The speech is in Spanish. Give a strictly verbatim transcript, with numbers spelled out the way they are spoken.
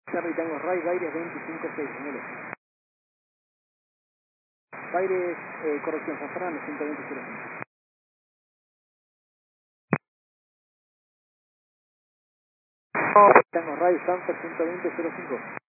Charlie Tango Ray, Baires veinticinco seis, señores. Baires, eh, corrección, San Fernando, ciento veinte cero cinco. Tango Ray, Sanfer ciento veinte cero cinco.